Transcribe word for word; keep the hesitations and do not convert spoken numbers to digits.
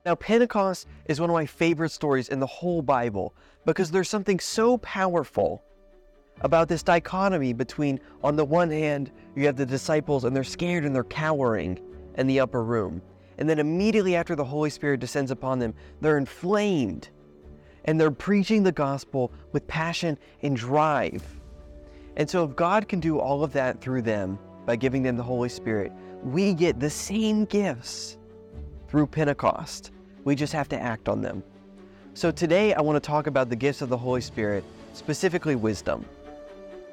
Now, Pentecost is one of my favorite stories in the whole Bible because there's something so powerful about this dichotomy between, on the one hand, you have the disciples and they're scared and they're cowering in the upper room. And then immediately after the Holy Spirit descends upon them, they're inflamed and they're preaching the gospel with passion and drive. And so if God can do all of that through them by giving them the Holy Spirit, we get the same gifts through Pentecost. We just have to act on them. So today I want to talk about the gifts of the Holy Spirit, specifically wisdom.